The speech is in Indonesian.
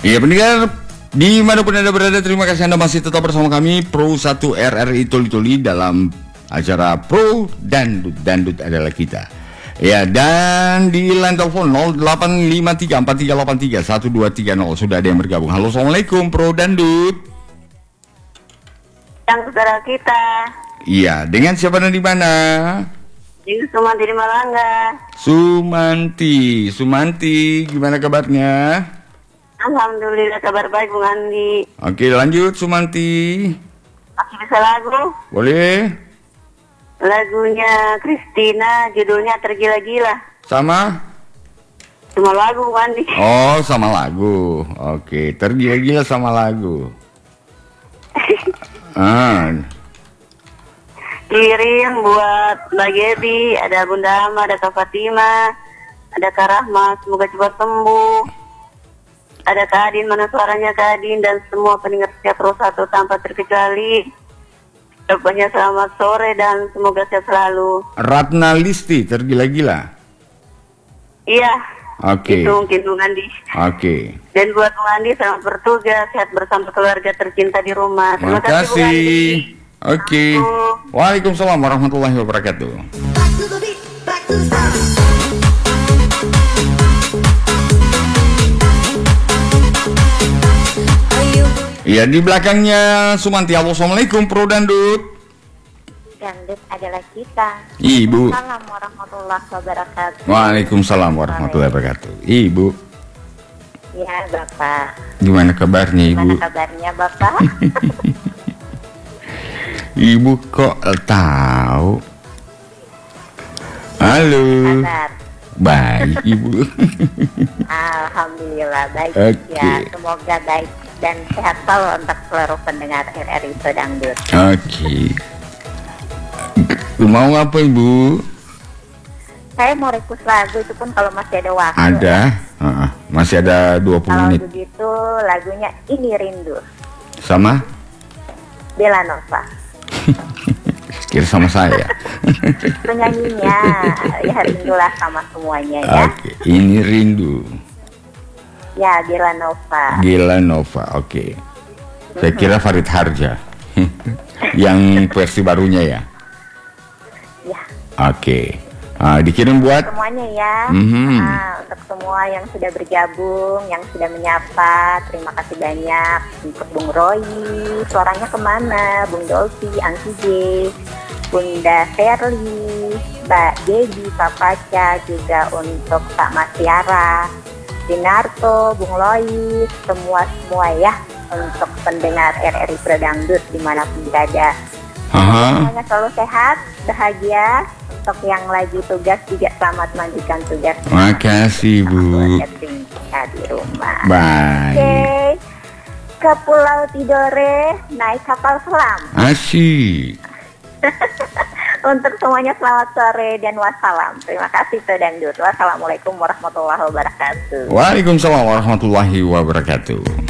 Iya pendengar, dimanapun Anda berada, terima kasih Anda masih tetap bersama kami Pro 1 RRI Tuli-Tuli dalam acara Pro Dandut adalah kita. Ya, dan di line telepon 085343831230 sudah ada yang bergabung. Halo, assalamualaikum Pro Dandut. Yang saudara kita. Iya, dengan siapa dan di mana? Di Sumanti di Malangga. Sumanti, gimana kabarnya? Alhamdulillah kabar baik Bung Andi. Oke, lanjut Sumanti. Masih bisa lagu? Boleh? Lagunya Christina, judulnya Tergila-gila. Sama? Cuma lagu Bung Andi. Oh, sama lagu. Oke, tergila-gila sama lagu. Kirim buat Mbak Gebi, ada Bunda Ama, ada Kak Fatima, ada Kak Rahma, semoga cepat sembuh. Ada Kak Adin, mana suaranya Kak Adin, dan semua pendengar setiap Pro 1 tanpa terkecuali. Pokoknya selamat sore dan semoga sehat selalu. Ratna Listi, tergila-gila. Iya. Oke. Itu mungkin Bung Andi. Oke. Dan buat Bung Andi, selamat bertugas, sehat bersama keluarga tercinta di rumah. Terima kasih. Oke. Waalaikumsalam warahmatullahi wabarakatuh. Iya, di belakangnya Sumanti. Halo, assalamualaikum Pro Dandut. Dandut adalah kita. Ibu. Assalamualaikum warahmatullahi wabarakatuh. Waalaikumsalam warahmatullahi wabarakatuh. Ibu. Ya, Bapak. Gimana kabarnya, Ibu? Gimana kabarnya, Bapak? Ibu kok tahu? Halo. Kabar. Baik, Ibu. Alhamdulillah baik. Oke. Ya, semoga baik dan sehat selalu untuk seluruh pendengar RRI Dangdut. Oke. Mau apa, Ibu? Saya mau request lagu, itu pun kalau masih ada waktu. Ada. Masih ada 20 Kalau menit. begitu lagunya Ini Rindu. Sama? Bella Nova. Kira sama saya. Penyanyinya ya rindulah sama semuanya ya. Oke, Ini Rindu. Ya, Bella Nova. Bella Nova, oke. Saya kira Farid Harja. Yang versi barunya ya. Ya. Oke. Dikirim buat Semuanya ya. Untuk semua yang sudah bergabung, yang sudah menyapa, terima kasih banyak. Untuk Bung Roy, suaranya kemana? Bung Dolphy, Angki J, Bunda Ferli, Mbak Debbie, Pak Paca, juga untuk Pak Masyara, Dinarto, Bung Lois, semua ya, untuk pendengar RRI Dangdut dimanapun berada. Semuanya selalu sehat, bahagia. Untuk yang lagi tugas juga selamat melanjutkan tugas. Makasih, Bu. Di rumah. Bye. Oke. Ke Pulau Tidore naik kapal selam. Asyik. Untuk semuanya selamat sore dan wassalam. Terima kasih Dangdut. Wassalamualaikum warahmatullahi wabarakatuh. Waalaikumsalam warahmatullahi wabarakatuh.